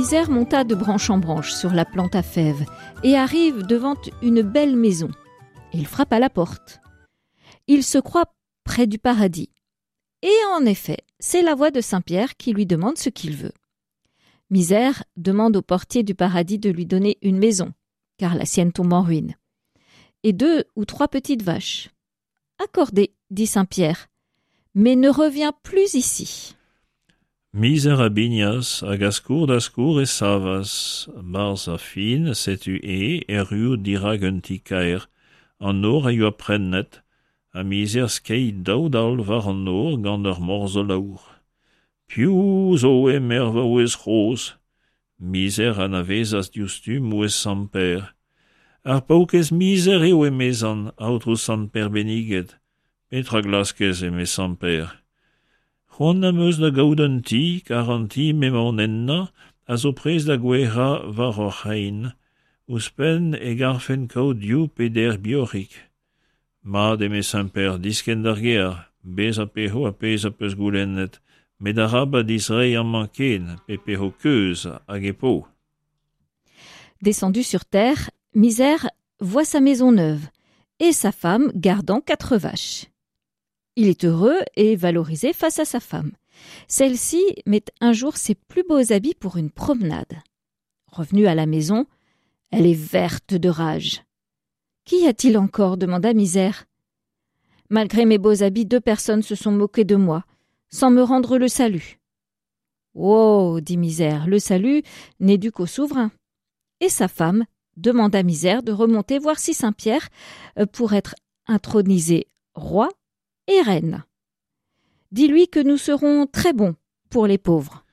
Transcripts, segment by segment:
Misère monta de branche en branche sur la plante à fèves et arrive devant une belle maison. Il frappe à la porte. Il se croit près du paradis. Et en effet, c'est la voix de Saint-Pierre qui lui demande ce qu'il veut. Misère demande au portier du paradis de lui donner une maison, car la sienne tombe en ruine, et 2 ou 3 petites vaches. Accordé, dit Saint-Pierre, mais ne reviens plus ici. Misère abignas, agascour dascour et savas, barza fin, setu riu diragenti caer, en or a prennet, a misère skei daudal var en or gander morzolaur. Pius o merva oes ros, misère anavezas diustum oes samper. Ar pauques misère eo emezan, autrus samper beniget, petra glaskes eme samper. Juan meus da gaudenti, garanti memonenna, as opres da guerra var o rein, uspen e garfen caudiu peder bioric. Ma de me samper disken dar guerre, bez a peho a pez a peus goulennet, med a raba d'Israël en manken, pepeho keuz hag epo. Descendu sur terre, Misère voit sa maison neuve et sa femme gardant 4 vaches. Il est heureux et valorisé face à sa femme. Celle-ci met un jour ses plus beaux habits pour une promenade. Revenue à la maison, elle est verte de rage. « Qu'y a-t-il encore » demanda Misère. « Malgré mes beaux habits, 2 personnes se sont moquées de moi, sans me rendre le salut. »« Oh » dit Misère, « le salut n'est dû qu'au souverain. » Et sa femme demanda à Misère de remonter voir si Saint-Pierre pour être intronisé roi et reine. Dis-lui que nous serons très bons pour les pauvres.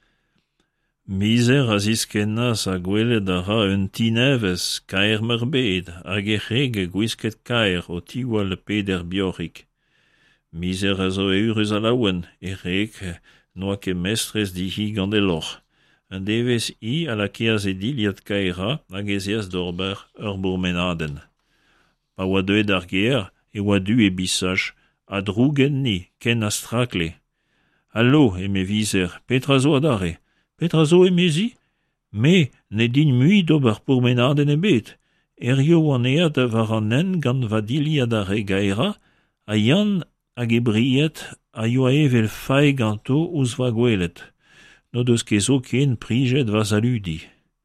Misère aziskenas a gwele dara un tineves kaer merbed, hag echege gwisket kaer o tiwal peder bioric. Misère a zo eurus a laouen, erek noa ke mestres dihi gant elor. Un deves I a la keaz ediliad kaera hag eziaz d'orber ur bourmenaden. Pa oa deuet ar ger e oa du e bisach, a drougen ni, ken a strakle. Allo, eme viser, petra zo adare, petra zo emezi? Me, ne din mui d'ober pourmenaden ebet, erio an ead war an en gant vadili adare gaera, a yann hag e briet a yo a evel fai ganto ouz va gwelet, no deus ket zo ken prijet va saludi.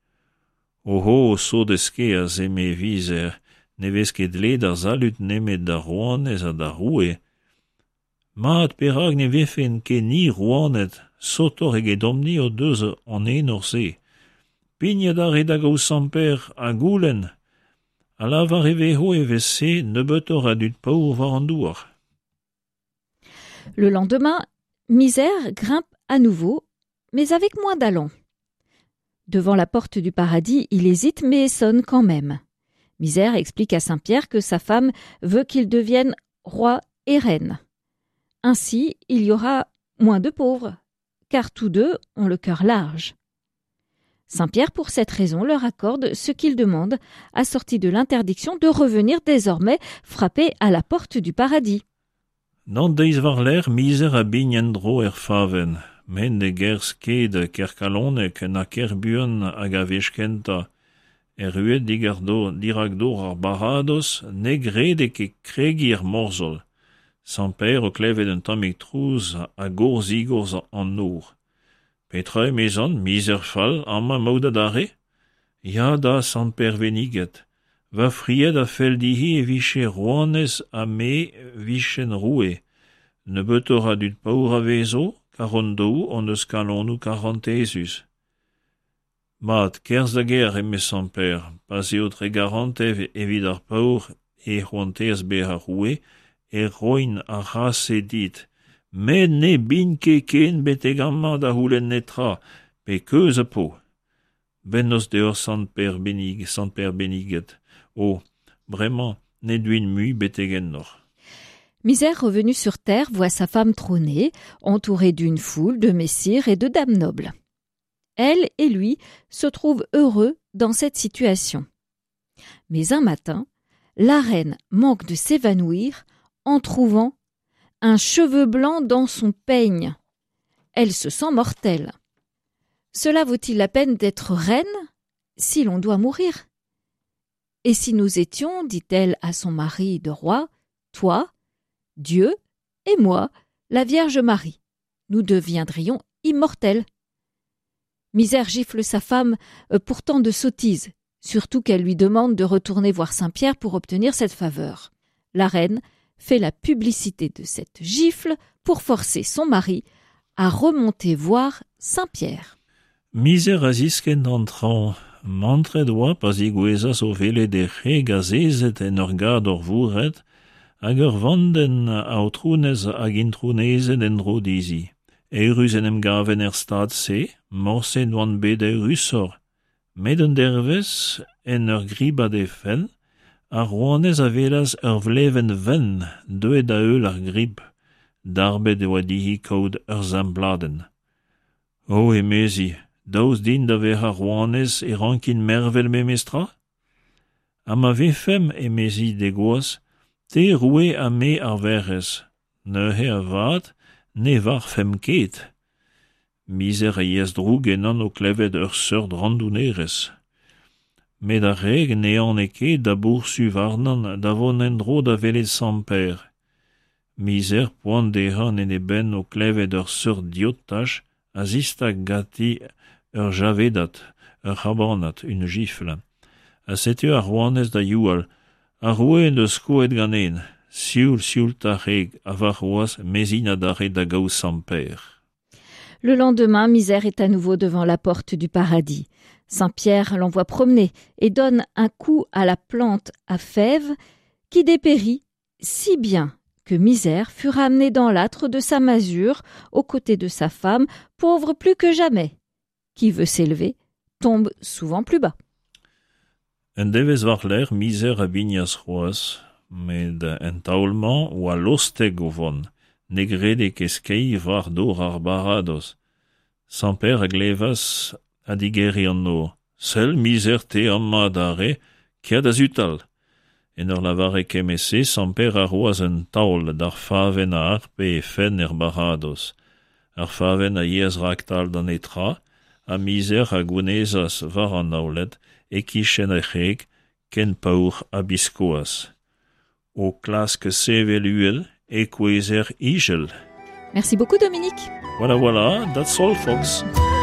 Oho, so deske a zeme viser, ne vez ket led ar salut nemet da roanez a da roue. Mat perag ne vefen ket ni roanet, sotor ege domni o deus an en or se. Pignat a redag o samper a goulen, a la var eveho evez se ne betor a dut paour var an douar. Le lendemain, Misère grimpe à nouveau, mais avec moins d'allant. Devant la porte du paradis, il hésite mais sonne quand même. Misère explique à Saint-Pierre que sa femme veut qu'il devienne roi et reine. Ainsi, il y aura moins de pauvres, car tous 2 ont le cœur large. Saint-Pierre, pour cette raison, leur accorde ce qu'ils demandent, assorti de l'interdiction de revenir désormais frapper à la porte du paradis. Nan deiz var l'air Misère a bignendro faven, men de gers ket kerkalonek na kerbuan hag a vechkenta, ruet diragdo ar barados ne grede ket kregi morzol. Saint-Père o klevet un tammig trouz a gorz an nour. Petra emezan, Misère fall, amma maouda dare? Ya da Saint-Père veniget. Va fried a fel dihi e viche roanez a me vichen roue. Ne betora dut paour a vezo, karondou on eus kalonou 40 ezus. Mat, kerz da ger eme Saint-Père, pas eo tre garantev evit ar paour e c'hoantez be a roue, e roin a rase dit, met ne bin ken betegamma da houlen netra, pe keuz a po. Ben nos deor Saint-Père beniget. Oh, vraiment, ne duin mui betegen nor. Misère revenu sur terre voit sa femme trôner, entourée d'une foule de messires et de dames nobles. Elle et lui se trouvent heureux dans cette situation. Mais un matin, la reine manque de s'évanouir en trouvant un cheveu blanc dans son peigne. Elle se sent mortelle. Cela vaut-il la peine d'être reine si l'on doit mourir? Et si nous étions, dit-elle à son mari de roi, toi, Dieu et moi, la Vierge Marie, nous deviendrions immortels. Misère gifle sa femme pour tant de sottises, surtout qu'elle lui demande de retourner voir Saint-Pierre pour obtenir cette faveur. La reine fait la publicité de cette gifle pour forcer son mari à remonter voir Saint-Pierre. Misère zisken entrant, mantre doa pas iguezas o vele de regazezet en orgador vuret, hag vanden autrunez hag intruneze den rodizi. Erusenem gaven stad se, morse doan bede russor. Meden derves en griba de fen, rouanez avelas vleven ven, doe da eul grib, darbe de wadihi code zambladen. O emezi, daus din da ver rouanez rankin mervel memestra? Am vefem emezi de goas, te roue a me veres, ne he vat, ne var fem ket. Misère ies droug enan o klevet seur randouneres. Met a reg nean eke da boursu varnan da von endro da velet Saint-Père. Misère poan dehan en eben o klevet seur diotach a zista gati javedat, rabanat, une gifle. A setu a rouanez da youal, a roue de skoet ganen, siul ta reg a var roas mezina dare da gao Saint-Père. Le lendemain, Misère est à nouveau devant la porte du paradis. Saint-Pierre l'envoie promener et donne un coup à la plante à fèves qui dépérit si bien que Misère fut ramenée dans l'âtre de sa masure aux côtés de sa femme, pauvre plus que jamais. Qui veut s'élever tombe souvent plus bas. En devez war l'air Misère a bignas roas, med entaulment ou a losteg o von. Negrede keskei var dor ar barados. Saint-Père a glevas a digeri an no. Sel Misère te amma dare, kia da zutal. En ur lavare kemese, Saint-Père a roaz en taul d'ar faven a arpe e fen barados. Ar faven a yez raktal dan etra, a Misère a gounezas var an naulet, e kichen a cheg, ken paour a biskoas. O klask seveluel, e kwezer igel. Merci beaucoup Dominique. Voilà, that's all folks.